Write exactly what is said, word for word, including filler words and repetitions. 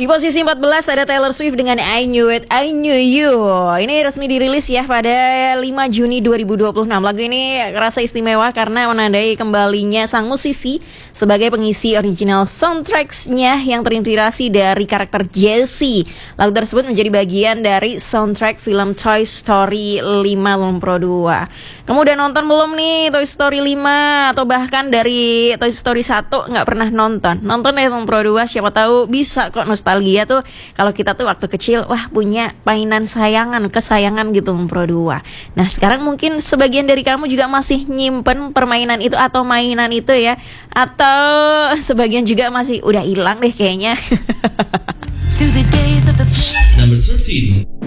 Di posisi empat belas ada Taylor Swift dengan I Knew It, I Knew You. Ini resmi dirilis ya pada lima Juni dua ribu dua puluh enam. Lagu ini rasa istimewa karena menandai kembalinya sang musisi sebagai pengisi original soundtrack-nya yang terinspirasi dari karakter Jessie. Lagu tersebut menjadi bagian dari soundtrack film Toy Story lima tahun Pro dua. Kamu udah nonton belum nih Toy Story lima? Atau bahkan dari Toy Story satu nggak pernah nonton? Nonton ya Tahun Pro dua, siapa tahu bisa kok. Nostalgia tuh kalau kita tuh waktu kecil wah punya mainan sayangan, kesayangan gitu Pro dua. Nah sekarang mungkin sebagian dari kamu juga masih nyimpen permainan itu atau mainan itu ya. Atau sebagian juga masih udah hilang deh kayaknya. Number thirteen.